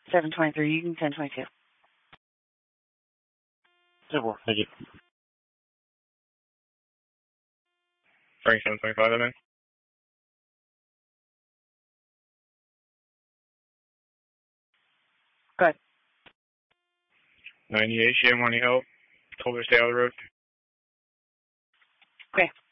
723, you can 1022. 10-4, thank you. Frank 725, I'm in. Go ahead. 98, she didn't want any help. Told her to stay out of the road. Okay.